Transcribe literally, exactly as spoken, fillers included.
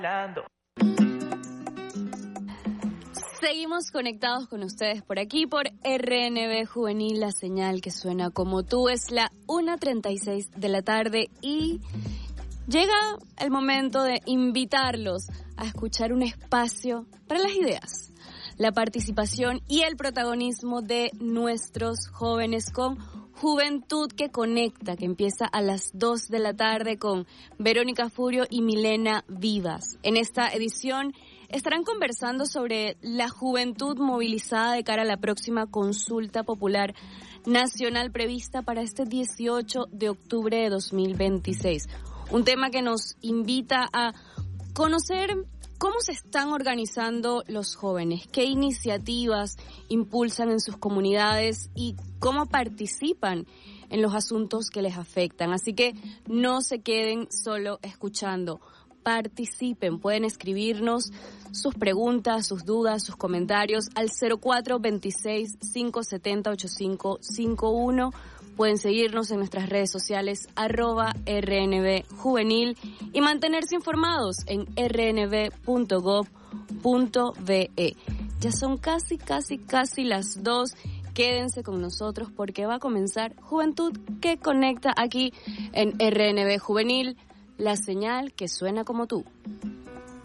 Seguimos conectados con ustedes por aquí, por R N B Juvenil, la señal que suena como tú. Es la una treinta y seis de la tarde y llega el momento de invitarlos a escuchar un espacio para las ideas, la participación y el protagonismo de nuestros jóvenes con Juventud que Conecta, que empieza a las dos de la tarde con Verónica Furio y Milena Vivas. En esta edición estarán conversando sobre la juventud movilizada de cara a la próxima consulta popular nacional prevista para este dieciocho de octubre de dos mil veintiséis. Un tema que nos invita a conocer cómo se están organizando los jóvenes, qué iniciativas impulsan en sus comunidades y cómo participan en los asuntos que les afectan. Así que no se queden solo escuchando. Participen, pueden escribirnos sus preguntas, sus dudas, sus comentarios al cero cuatro veintiséis, quinientos setenta, ochenta y cinco cincuenta y uno. Pueden seguirnos en nuestras redes sociales arroba R N B Juvenil y mantenerse informados en r n b punto gov punto b e. Ya son casi, casi, casi las dos. Quédense con nosotros porque va a comenzar Juventud que Conecta aquí en R N B Juvenil, la señal que suena como tú.